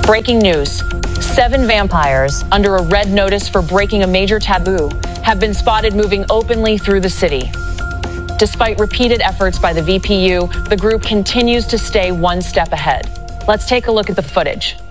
Breaking news. 7 vampires, under a red notice for breaking a major taboo, have been spotted moving openly through the city. Despite repeated efforts by the VPU, the group continues to stay one step ahead. Let's take a look at the footage.